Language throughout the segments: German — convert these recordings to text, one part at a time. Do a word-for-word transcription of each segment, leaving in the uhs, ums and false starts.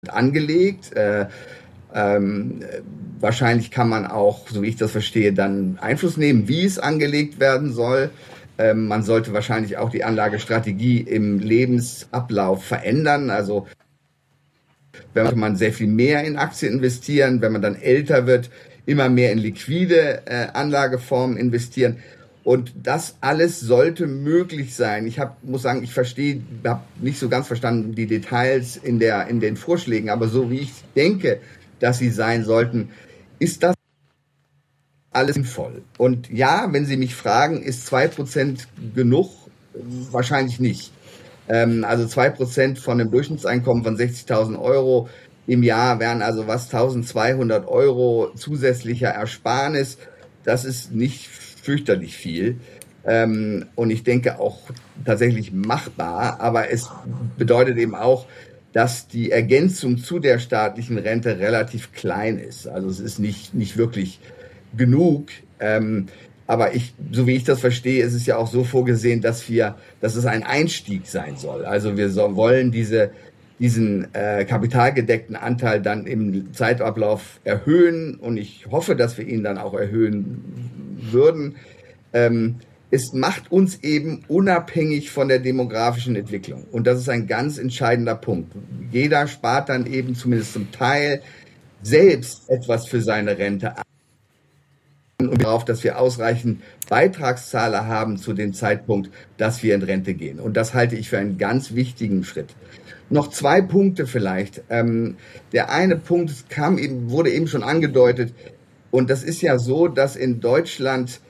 angelegt. Äh, ähm, wahrscheinlich kann man auch, so wie ich das verstehe, dann Einfluss nehmen, wie es angelegt werden soll. Ähm, man sollte wahrscheinlich auch die Anlagestrategie im Lebensablauf verändern. Also wenn man sehr viel mehr in Aktien investieren, wenn man dann älter wird, immer mehr in liquide äh, Anlageformen investieren. Und das alles sollte möglich sein. Ich hab, muss sagen, ich verstehe, habe nicht so ganz verstanden die Details in der in den Vorschlägen, aber so wie ich denke, dass sie sein sollten, ist das alles sinnvoll. Und ja, wenn Sie mich fragen, ist zwei Prozent genug? Wahrscheinlich nicht. Ähm, also zwei Prozent von einem Durchschnittseinkommen von sechzigtausend Euro im Jahr wären also was eintausendzweihundert Euro zusätzlicher Ersparnis. Das ist nicht fürchterlich viel. Ähm, und ich denke auch tatsächlich machbar. Aber es bedeutet eben auch, dass die Ergänzung zu der staatlichen Rente relativ klein ist. Also es ist nicht, nicht wirklich genug. Ähm, aber ich, so wie ich das verstehe, ist es ja auch so vorgesehen, dass wir, dass es ein Einstieg sein soll. Also wir so, wollen diese, diesen äh, kapitalgedeckten Anteil dann im Zeitablauf erhöhen. Und ich hoffe, dass wir ihn dann auch erhöhen würden. Ähm, es macht uns eben unabhängig von der demografischen Entwicklung. Und das ist ein ganz entscheidender Punkt. Jeder spart dann eben zumindest zum Teil selbst etwas für seine Rente an. Und darauf, dass wir ausreichend Beitragszahler haben zu dem Zeitpunkt, dass wir in Rente gehen. Und das halte ich für einen ganz wichtigen Schritt. Noch zwei Punkte vielleicht. Ähm, der eine Punkt kam eben, wurde eben schon angedeutet. Und das ist ja so, dass in Deutschland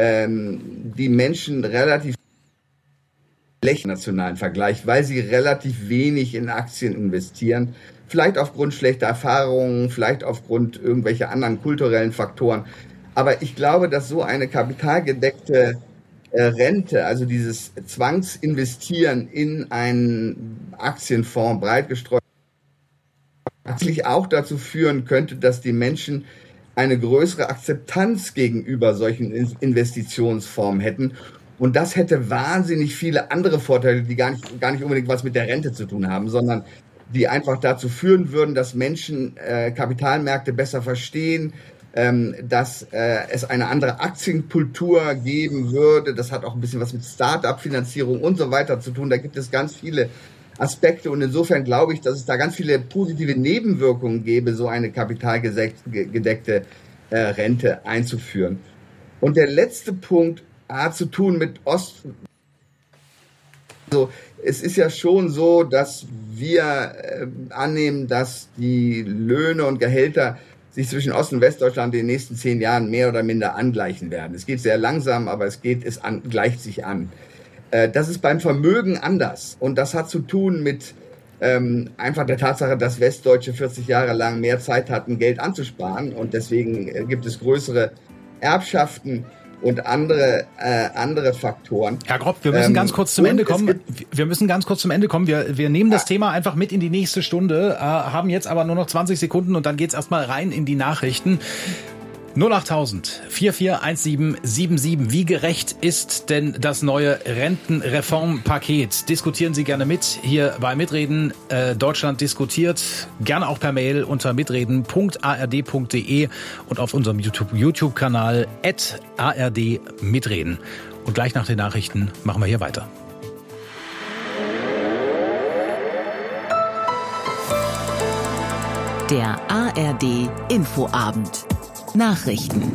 ähm, die Menschen relativ schlecht im nationalen Vergleich, weil sie relativ wenig in Aktien investieren. Vielleicht aufgrund schlechter Erfahrungen, vielleicht aufgrund irgendwelcher anderen kulturellen Faktoren. Aber ich glaube, dass so eine kapitalgedeckte äh, Rente, also dieses Zwangsinvestieren in einen Aktienfonds breit gestreut, tatsächlich auch dazu führen könnte, dass die Menschen eine größere Akzeptanz gegenüber solchen Investitionsformen hätten. Und das hätte wahnsinnig viele andere Vorteile, die gar nicht, gar nicht unbedingt was mit der Rente zu tun haben, sondern die einfach dazu führen würden, dass Menschen äh, Kapitalmärkte besser verstehen, ähm, dass äh, es eine andere Aktienkultur geben würde. Das hat auch ein bisschen was mit Start-up-Finanzierung und so weiter zu tun. Da gibt es ganz viele Aspekte und insofern glaube ich, dass es da ganz viele positive Nebenwirkungen gäbe, so eine kapitalgedeckte äh, Rente einzuführen. Und der letzte Punkt hat zu tun mit Ost. Also es ist ja schon so, dass wir äh, annehmen, dass die Löhne und Gehälter sich zwischen Ost- und Westdeutschland in den nächsten zehn Jahren mehr oder minder angleichen werden. Es geht sehr langsam, aber es geht, es an, gleicht sich an. Das ist beim Vermögen anders. Und das hat zu tun mit ähm, einfach der Tatsache, dass Westdeutsche vierzig Jahre lang mehr Zeit hatten, Geld anzusparen. Und deswegen äh, gibt es größere Erbschaften und andere äh, andere Faktoren. Herr Grob, wir müssen ähm, ganz kurz zum Ende kommen. Wir müssen ganz kurz zum Ende kommen. Wir, wir nehmen das ja. Thema einfach mit in die nächste Stunde, äh, haben jetzt aber nur noch zwanzig Sekunden und dann geht's erstmal rein in die Nachrichten. null achttausend vier vier eins sieben sieben sieben. Wie gerecht ist denn das neue Rentenreformpaket? Diskutieren Sie gerne mit hier bei Mitreden. Äh, Deutschland diskutiert. Gerne auch per Mail unter mitreden punkt a r d punkt d e und auf unserem YouTube, YouTube-Kanal at a r d mitreden. Und gleich nach den Nachrichten machen wir hier weiter. Der A R D Infoabend. Nachrichten.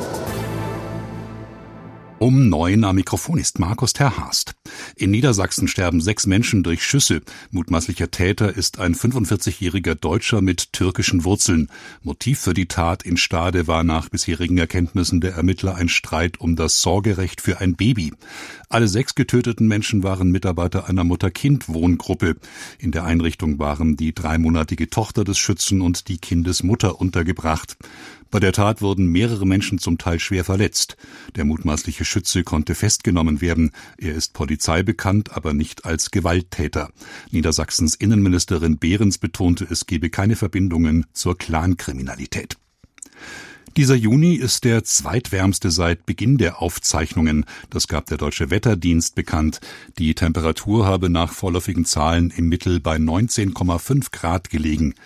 Um neun am Mikrofon ist Markus Terhorst. In Niedersachsen sterben sechs Menschen durch Schüsse. Mutmaßlicher Täter ist ein fünfundvierzigjähriger Deutscher mit türkischen Wurzeln. Motiv für die Tat in Stade war nach bisherigen Erkenntnissen der Ermittler ein Streit um das Sorgerecht für ein Baby. Alle sechs getöteten Menschen waren Mitarbeiter einer Mutter-Kind-Wohngruppe. In der Einrichtung waren die dreimonatige Tochter des Schützen und die Kindesmutter untergebracht. Bei der Tat wurden mehrere Menschen zum Teil schwer verletzt. Der mutmaßliche Schütze konnte festgenommen werden. Er ist Polizei bekannt, aber nicht als Gewalttäter. Niedersachsens Innenministerin Behrens betonte, es gebe keine Verbindungen zur Clankriminalität. Dieser Juni ist der zweitwärmste seit Beginn der Aufzeichnungen. Das gab der Deutsche Wetterdienst bekannt. Die Temperatur habe nach vorläufigen Zahlen im Mittel bei neunzehn Komma fünf Grad gelegen.